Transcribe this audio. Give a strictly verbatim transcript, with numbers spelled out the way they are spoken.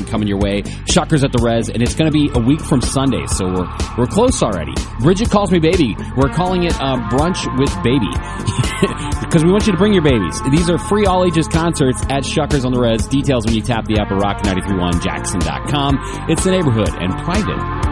coming your way. Shuckers at the Res, and it's going to be a week from Sunday, so we're we're close already. Bridget calls me baby. We're calling it uh, Brunch with Baby because we want you to bring your babies. These are free all ages concerts at Shuckers on the Res. Details when you tap the app at rock nine three one jackson dot com. It's the neighborhood and private